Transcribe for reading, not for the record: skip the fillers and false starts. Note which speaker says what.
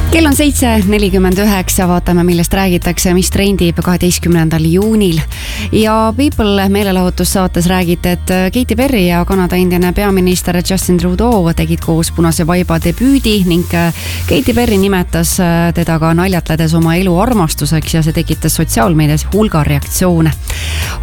Speaker 1: Kell on 7:49, vaatame, millest räägitakse, mis trendib 12. juunil. Ja People meelelahutussaates räägite, et Katy Perry ja Kanada endine peaminister Justin Trudeau tegid koos Punase vaiba debüüdi ning Katy Perry nimetas teda ka naljatledes oma elu armastuseks ja see tekitas sotsiaalmeedias hulga reaktsioone.